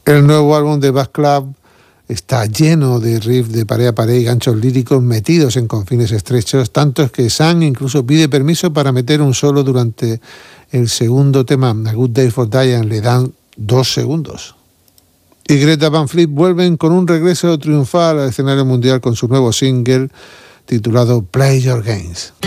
El nuevo álbum de Bass Club está lleno de riffs de pared a pared y ganchos líricos metidos en confines estrechos, tantos que Sam incluso pide permiso para meter un solo durante el segundo tema, A Good Day for Diane, le dan 2 segundos. Y Greta Van Fleet vuelven con un regreso triunfal al escenario mundial con su nuevo single titulado Play Your Games.